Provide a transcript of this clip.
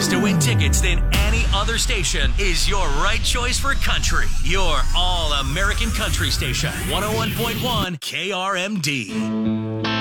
chance to win tickets than any other station is your right choice for country. Your all-American country station, 101.1 KRMD.